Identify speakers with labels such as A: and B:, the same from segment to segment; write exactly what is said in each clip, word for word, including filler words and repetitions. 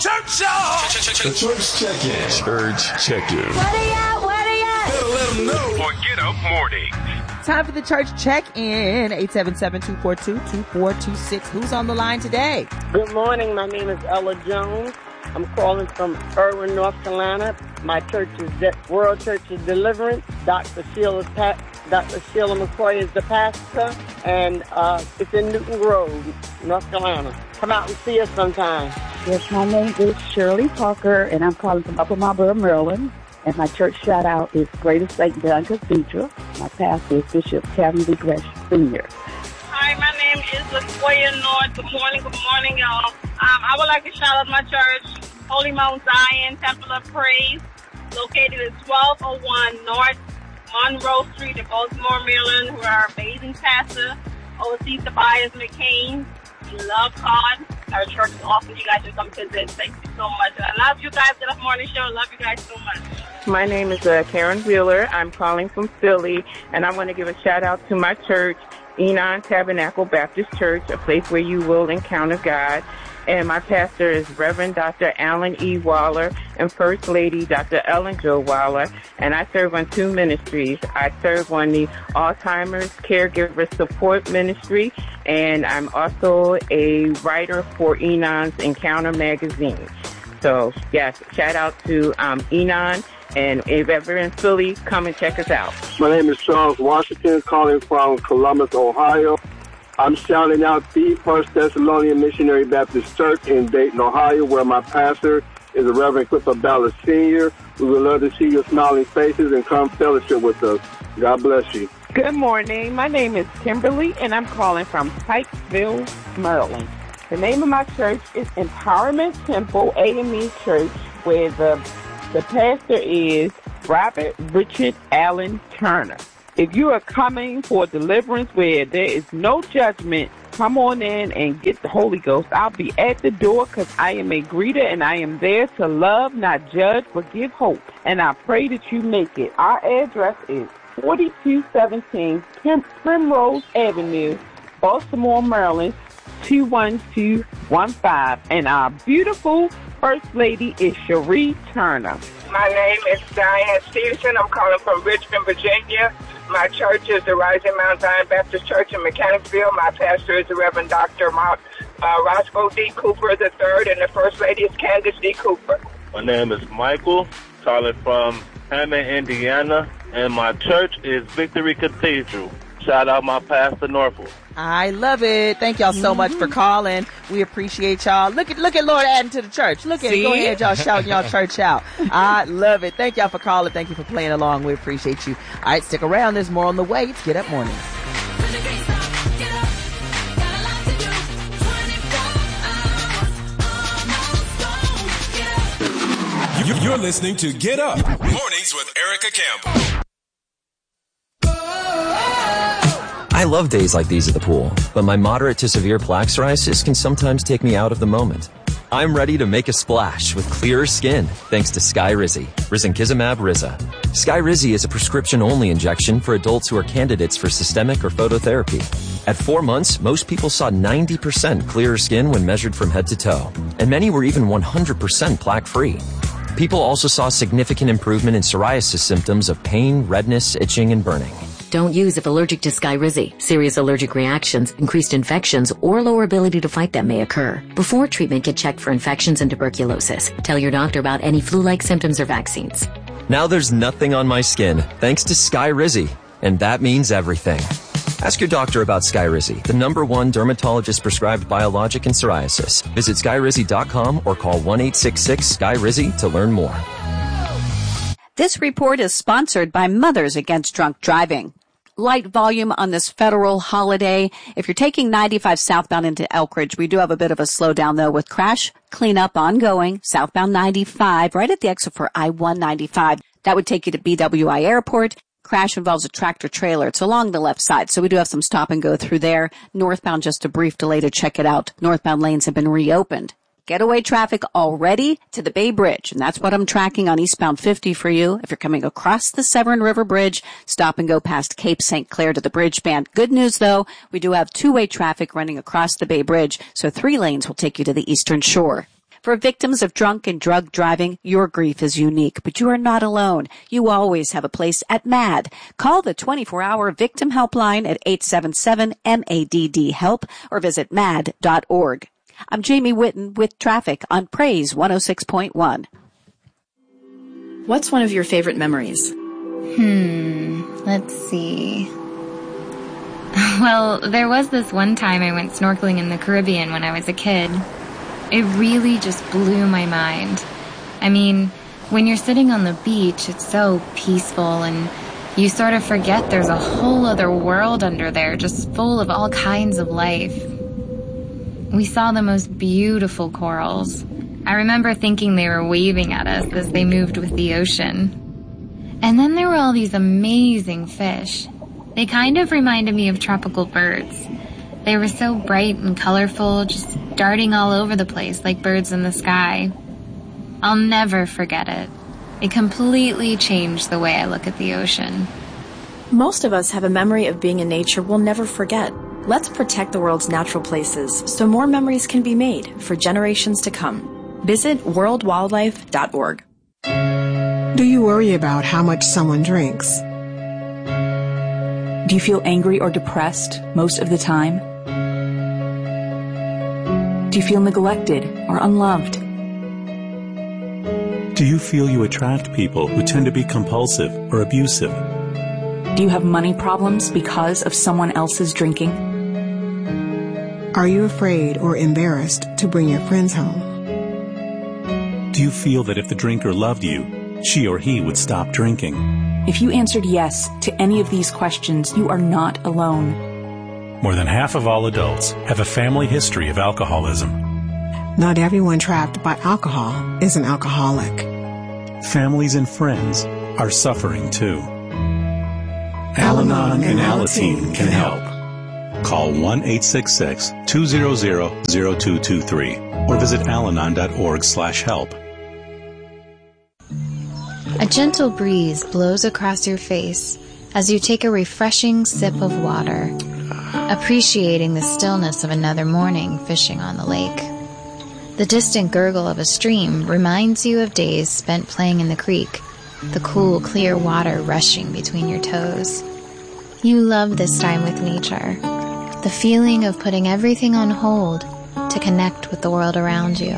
A: church, y'all.
B: The church check-in.
C: Church check-in.
D: What are y'all? What are y'all?
A: Better let them know.
C: For Get Up Mornings.
E: Time for the church check-in. eight seven seven, two four two, two four two six. Who's on the line today?
F: Good morning. My name is Ella Jones. I'm calling from Irwin, North Carolina. My church is De- World Church of Deliverance. Doctor Sheila, pa- Doctor Sheila McCoy is the pastor, and uh, it's in Newton Grove, North Carolina. Come out and see us sometime.
G: Yes, my name is Shirley Parker, and I'm calling from Upper Marlboro, Maryland. And my church shout-out is Greater Saint John Cathedral. My pastor is Bishop Kevin B. Gresh, Senior
H: Hi, my name is Latoya North. Good morning, good morning, y'all. Um, I would like to shout out my church, Holy Mount Zion Temple of Praise, located at twelve oh one North Monroe Street in Baltimore, Maryland, who are our amazing pastor, oversees Tobias McCain. We love God. Our church is awesome. You guys should come visit. Thank you so much. I love you guys. Get Up Morning Show. I love you guys so much.
I: My name is uh, Karen Wheeler. I'm calling from Philly, and I want to give a shout-out to my church, Enon Tabernacle Baptist Church, a place where you will encounter God. And my pastor is Reverend Doctor Alan E. Waller and First Lady Doctor Ellen Jo Waller. And I serve on two ministries. I serve on the Alzheimer's Caregiver Support Ministry, and I'm also a writer for Enon's Encounter magazine. So, yes, shout out to um, Enon. And if ever in Philly, come and check us out.
J: My name is Charles Washington, calling from Columbus, Ohio. I'm shouting out the First Thessalonian Missionary Baptist Church in Dayton, Ohio, where my pastor is the Reverend Clifford Ballard Senior We would love to see your smiling faces and come fellowship with us. God bless you.
I: Good morning. My name is Kimberly, and I'm calling from Pikesville, Maryland. The name of my church is Empowerment Temple A M E Church, where the, the pastor is Robert Richard Allen Turner. If you are coming for deliverance where there is no judgment, come on in and get the Holy Ghost. I'll be at the door because I am a greeter and I am there to love, not judge, but give hope. And I pray that you make it. Our address is forty-two seventeen Prim- Primrose Avenue, Baltimore, Maryland, two one two one five. And our beautiful First Lady is Cherie Turner.
K: My name is Diane Stevenson. I'm calling from Richmond, Virginia. My church is the Rising Mount Zion Baptist Church in Mechanicsville. My pastor is the Reverend Doctor Mark, uh, Roscoe D. Cooper the third, and the First Lady is Candace D. Cooper.
L: My name is Michael, calling from Hammond, Indiana, and my church is Victory Cathedral. Shout out my pastor, Norfolk.
E: I love it. Thank y'all so mm-hmm. much for calling. We appreciate y'all. Look at look at Lord adding to the church. Look at See? it. Go ahead, y'all shouting y'all church out. I love it. Thank y'all for calling. Thank you for playing along. We appreciate you. All right, stick around. There's more on the way. It's Get Up Morning.
B: You're listening to Get Up Mornings with Erica Campbell.
M: I love days like these at the pool, but my moderate to severe plaque psoriasis can sometimes take me out of the moment. I'm ready to make a splash with clearer skin thanks to Skyrizi, Risankizumab Riza. Skyrizi is a prescription-only injection for adults who are candidates for systemic or phototherapy. At four months, most people saw ninety percent clearer skin when measured from head to toe, and many were even one hundred percent plaque-free. People also saw significant improvement in psoriasis symptoms of pain, redness, itching, and burning.
N: Don't use if allergic to Skyrizi. Serious allergic reactions, increased infections, or lower ability to fight them may occur. Before treatment, get checked for infections and tuberculosis. Tell your doctor about any flu-like symptoms or vaccines.
M: Now there's nothing on my skin thanks to Skyrizi, and that means everything. Ask your doctor about Skyrizi, the number one dermatologist-prescribed biologic in psoriasis. Visit skyrizi dot com or call one eight six six Sky Rizi to learn more.
O: This report is sponsored by Mothers Against Drunk Driving. Light volume on this federal holiday. If you're taking ninety-five southbound into Elkridge, we do have a bit of a slowdown though with crash cleanup ongoing. Southbound ninety-five, right at the exit for I one ninety-five. That would take you to B W I Airport. Crash involves a tractor trailer. It's along the left side, so we do have some stop and go through there. Northbound, just a brief delay to check it out. Northbound lanes have been reopened. Getaway traffic already to the Bay Bridge, and that's what I'm tracking on eastbound fifty for you. If you're coming across the Severn River Bridge, stop and go past Cape Saint Clair to the bridge band. Good news, though, we do have two-way traffic running across the Bay Bridge, so three lanes will take you to the eastern shore. For victims of drunk and drug driving, your grief is unique, but you are not alone. You always have a place at M A D. Call the twenty-four hour Victim Helpline at eight seven seven M A D D HELP or visit M A D dot org. I'm Jamie Whitten with traffic on Praise one oh six point one.
A: What's one of your favorite memories?
P: Hmm, let's see. Well, there was this one time I went snorkeling in the Caribbean when I was a kid. It really just blew my mind. I mean, when you're sitting on the beach, it's so peaceful and you sort of forget there's a whole other world under there just full of all kinds of life. We saw the most beautiful corals. I remember thinking they were waving at us as they moved with the ocean. And then there were all these amazing fish. They kind of reminded me of tropical birds. They were so bright and colorful, just darting all over the place like birds in the sky. I'll never forget it. It completely changed the way I look at the ocean.
A: Most of us have a memory of being in nature we'll never forget. Let's protect the world's natural places so more memories can be made for generations to come. Visit world wildlife dot org.
Q: Do you worry about how much someone drinks?
R: Do you feel angry or depressed most of the time? Do you feel neglected or unloved?
S: Do you feel you attract people who tend to be compulsive or abusive?
R: Do you have money problems because of someone else's drinking?
Q: Are you afraid or embarrassed to bring your friends home?
S: Do you feel that if the drinker loved you, she or he would stop drinking?
R: If you answered yes to any of these questions, you are not alone.
S: More than half of all adults have a family history of alcoholism.
Q: Not everyone trapped by alcohol is an alcoholic.
S: Families and friends are suffering too. Al-Anon and Alateen can help. Call one eight six six, two zero zero, zero two two three or visit alanon dot org slash help.
P: A gentle breeze blows across your face as you take a refreshing sip of water, appreciating the stillness of another morning fishing on the lake. The distant gurgle of a stream reminds you of days spent playing in the creek, the cool, clear water rushing between your toes. You love this time with nature, the feeling of putting everything on hold to connect with the world around you.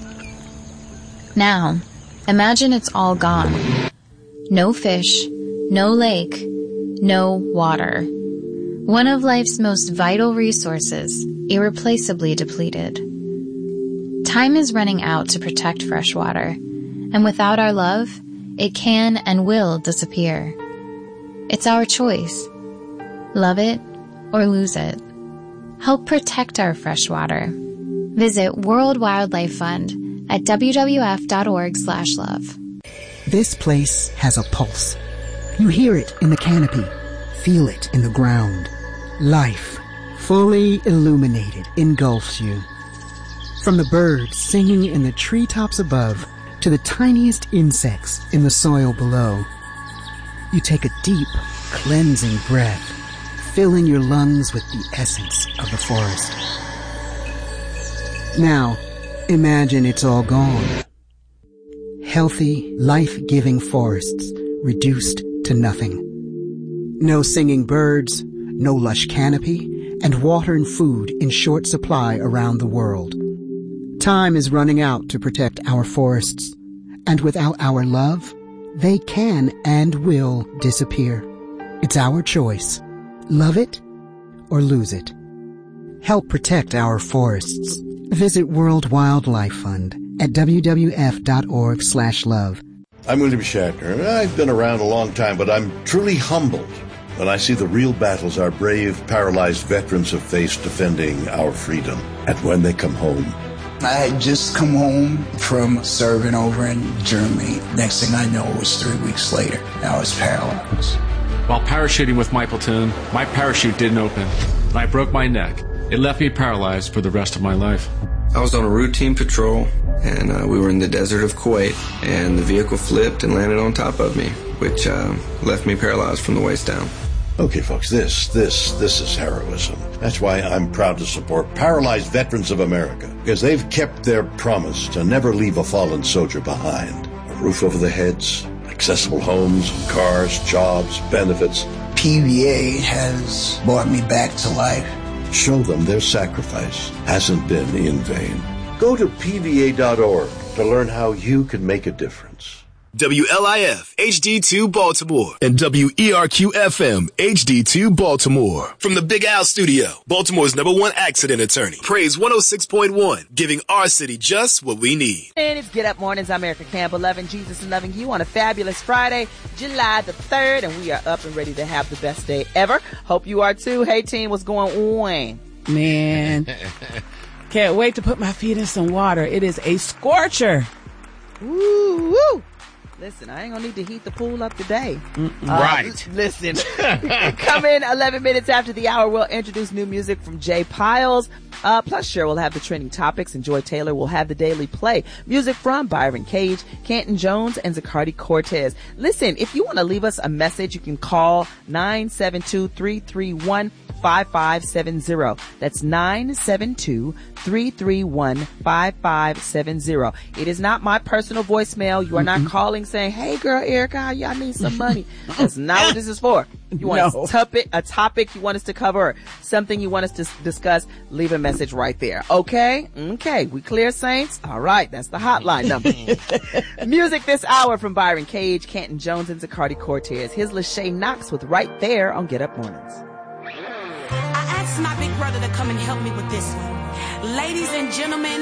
P: Now, imagine it's all gone. No fish, no lake, no water. One of life's most vital resources, irreplaceably depleted. Time is running out to protect fresh water, and without our love, it can and will disappear. It's our choice. Love it or lose it. Help protect our fresh water. Visit World Wildlife Fund at w w f dot org slash love.
T: This place has a pulse. You hear it in the canopy, feel it in the ground. Life, fully illuminated, engulfs you. From the birds singing in the treetops above to the tiniest insects in the soil below. You take a deep, cleansing breath, filling your lungs with the essence of the forest. Now, imagine it's all gone. Healthy, life-giving forests reduced to nothing. No singing birds, no lush canopy, and water and food in short supply around the world. Time is running out to protect our forests, and without our love, they can and will disappear. It's our choice. Love it or lose it. Help protect our forests. Visit World Wildlife Fund at w w f dot org slash love.
U: I'm William Shatner. I've been around a long time, but I'm truly humbled when I see the real battles our brave, paralyzed veterans have faced defending our freedom. And when they come home,
V: I had just come home from serving over in Germany. Next thing I know, it was three weeks later. I was paralyzed.
W: While parachuting with my platoon, my parachute didn't open, and I broke my neck. It left me paralyzed for the rest of my life.
X: I was on a routine patrol, and uh, we were in the desert of Kuwait, and the vehicle flipped and landed on top of me, which uh, left me paralyzed from the waist down.
U: Okay, folks, this, this, this is heroism. That's why I'm proud to support Paralyzed Veterans of America, because they've kept their promise to never leave a fallen soldier behind. A roof over their heads, accessible homes, cars, jobs, benefits.
V: P V A has brought me back to life.
U: Show them their sacrifice hasn't been in vain. Go to P V A dot org to learn how you can make a difference.
B: W L I F H D two Baltimore and W E R Q F M H D two Baltimore. From the Big Al Studio, Baltimore's number one accident attorney. Praise one oh six point one, giving our city just what we need.
E: And it's Get Up Mornings. I'm Erica Campbell, loving Jesus and loving you on a fabulous Friday, July the third, and we are up and ready to have the best day ever. Hope you are too. Hey team, what's going on?
C: Man, can't wait to put my feet in some water. It is a scorcher.
E: Woo, woo. Listen, I ain't gonna need to heat the pool up today.
C: Uh,
D: right.
E: L- listen, come in eleven minutes after the hour. We'll introduce new music from Jay Piles. Uh, plus, sure, we'll have the trending topics, and Joy Taylor will have the daily play. Music from Byron Cage, Canton Jones, and Zacardi Cortez. Listen, if you want to leave us a message, you can call nine seven two, three three one, five five seven zero. That's nine seven two, three three one, five five seven zero. It is not my personal voicemail. You are not calling saying, hey girl, Erica, I need some money. That's not what this is for. You want
C: No.
E: a topic, a topic you want us to cover, something you want us to s- discuss, leave a message right there. Okay? Okay. We clear, Saints? All right. That's the hotline number. Music this hour from Byron Cage, Canton Jones, and Zacardi Cortez. Here's Lachey Knox with Right There on Get Up Mornings.
F: I asked my big brother to come and help me with this one. Ladies and gentlemen,